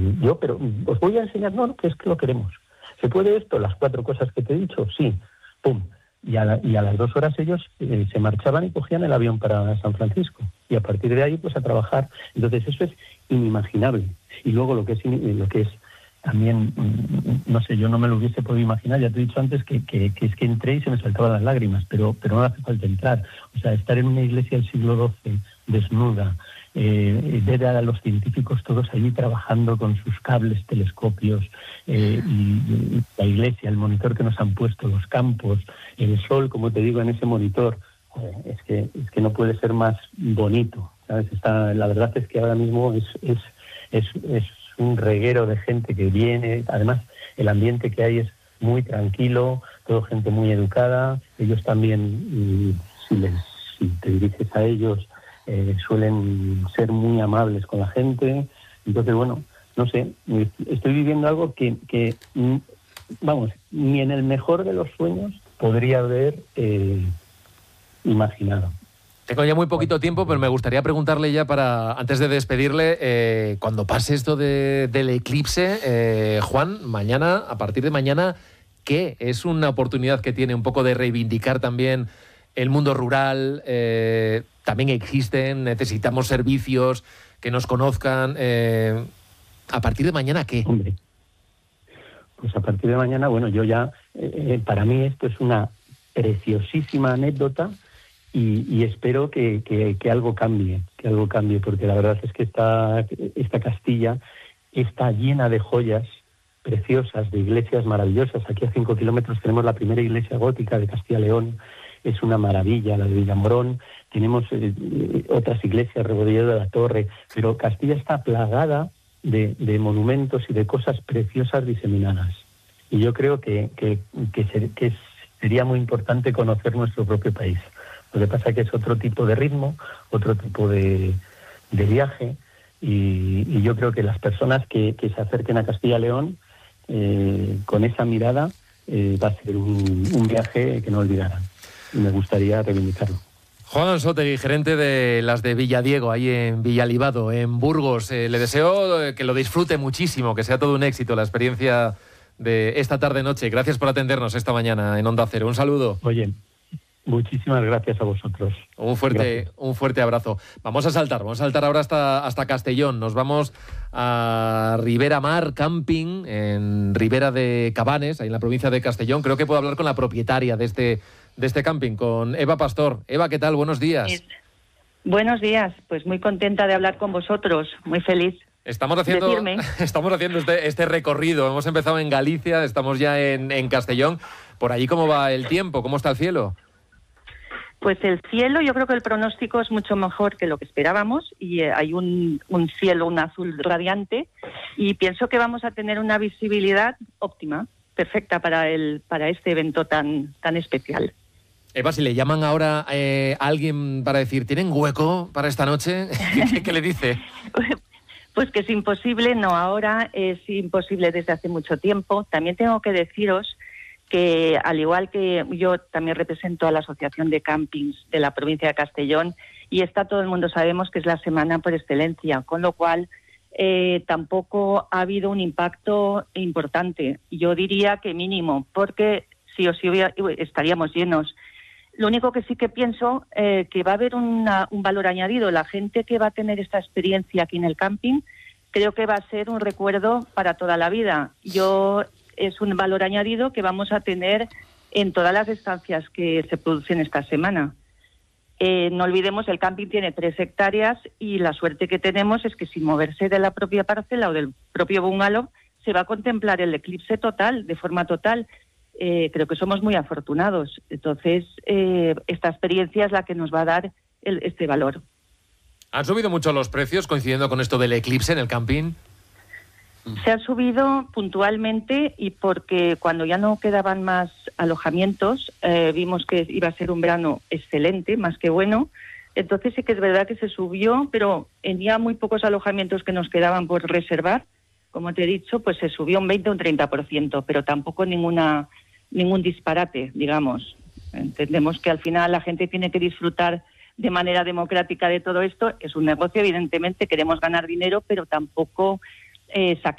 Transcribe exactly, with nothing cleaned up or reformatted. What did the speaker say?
y yo, pero os voy a enseñar, no, que es que lo queremos. ¿Se puede esto? Las cuatro cosas que te he dicho, sí, pum. Y a, la, y a las dos horas ellos eh, se marchaban y cogían el avión para San Francisco. Y a partir de ahí, pues a trabajar. Entonces eso es inimaginable. Y luego lo que es, lo que es también, no sé, yo no me lo hubiese podido imaginar. Ya te he dicho antes que, que, que es que entré y se me saltaban las lágrimas, pero, pero no hace falta entrar. O sea, estar en una iglesia del siglo doce, desnuda, eh, ver a los científicos todos allí trabajando con sus cables, telescopios, eh, y, y la iglesia, el monitor que nos han puesto, los campos, el sol, como te digo, en ese monitor, eh, es que es que no puede ser más bonito, ¿sabes? Está, la verdad es que ahora mismo es es es, es un reguero de gente que viene. Además, el ambiente que hay es muy tranquilo, todo gente muy educada. Ellos también, y si les si te diriges a ellos, eh, suelen ser muy amables con la gente. Entonces, bueno, no sé, estoy viviendo algo que, que vamos, ni en el mejor de los sueños podría haber eh, imaginado. Tengo ya muy poquito tiempo, pero me gustaría preguntarle ya para, antes de despedirle, eh, cuando pase esto de, del eclipse, eh, Juan, mañana, a partir de mañana, ¿qué? Es una oportunidad que tiene un poco de reivindicar también el mundo rural, eh, también existen, necesitamos servicios que nos conozcan. Eh, ¿A partir de mañana qué? Hombre, pues a partir de mañana, bueno, yo ya, eh, para mí esto es una preciosísima anécdota. Y, y espero que, que, que algo cambie, que algo cambie, porque la verdad es que esta, esta Castilla está llena de joyas preciosas, de iglesias maravillosas. Aquí a cinco kilómetros tenemos la primera iglesia gótica de Castilla y León, es una maravilla, la de Villamorón. Tenemos eh, otras iglesias, Rebolledo de la Torre, pero Castilla está plagada de, de monumentos y de cosas preciosas diseminadas. Y yo creo que, que, que, ser, que sería muy importante conocer nuestro propio país. Lo que pasa es que es otro tipo de ritmo, otro tipo de, de viaje, y, y yo creo que las personas que, que se acerquen a Castilla y León eh, con esa mirada eh, va a ser un, un viaje que no olvidarán, y me gustaría reivindicarlo. Juan Anzotegui, gerente de las de Villadiego, ahí en Villalibado, en Burgos. Eh, le deseo que lo disfrute muchísimo, que sea todo un éxito la experiencia de esta tarde-noche. Gracias por atendernos esta mañana en Onda Cero. Un saludo. Oye, muchísimas gracias a vosotros. Un fuerte, gracias. un fuerte abrazo. Vamos a saltar, vamos a saltar ahora hasta, hasta Castellón. Nos vamos a Ribera Mar Camping, en Ribera de Cabanes, ahí en la provincia de Castellón. Creo que puedo hablar con la propietaria de este, de este camping, con Eva Pastor. Eva, ¿qué tal? Buenos días. Sí. Buenos días, pues muy contenta de hablar con vosotros, muy feliz. Estamos haciendo, estamos haciendo este, este recorrido. Hemos empezado en Galicia, estamos ya en, en Castellón. Por allí, ¿cómo va el tiempo? ¿Cómo está el cielo? Pues el cielo, yo creo que el pronóstico es mucho mejor que lo que esperábamos y eh, hay un, un cielo, un azul radiante, y pienso que vamos a tener una visibilidad óptima, perfecta para el para este evento tan tan especial. Eva, si le llaman ahora eh, a alguien para decir, ¿tienen hueco para esta noche? ¿Qué, qué le dice? Pues que es imposible, no ahora, es imposible desde hace mucho tiempo. También tengo que deciros que, al igual que yo también represento a la Asociación de Campings de la provincia de Castellón, y esta todo el mundo sabemos que es la semana por excelencia, con lo cual eh, tampoco ha habido un impacto importante. Yo diría que mínimo, porque sí o sí estaríamos llenos. Lo único que sí que pienso eh, que va a haber una, un valor añadido. La gente que va a tener esta experiencia aquí en el camping, creo que va a ser un recuerdo para toda la vida. Yo es un valor añadido que vamos a tener en todas las estancias que se producen esta semana. Eh, no olvidemos, el camping tiene tres hectáreas y la suerte que tenemos es que sin moverse de la propia parcela o del propio bungalow se va a contemplar el eclipse total, de forma total. Eh, creo que somos muy afortunados. Entonces, eh, esta experiencia es la que nos va a dar el, este valor. ¿Han subido mucho los precios coincidiendo con esto del eclipse en el camping? Se ha subido puntualmente, y porque cuando ya no quedaban más alojamientos, eh, vimos que iba a ser un verano excelente, más que bueno. Entonces sí que es verdad que se subió, pero en ya muy pocos alojamientos que nos quedaban por reservar, como te he dicho, pues se subió un veinte o un treinta por ciento, pero tampoco ninguna ningún disparate, digamos. Entendemos que al final la gente tiene que disfrutar de manera democrática de todo esto. Es un negocio, evidentemente, queremos ganar dinero, pero tampoco eh, sacar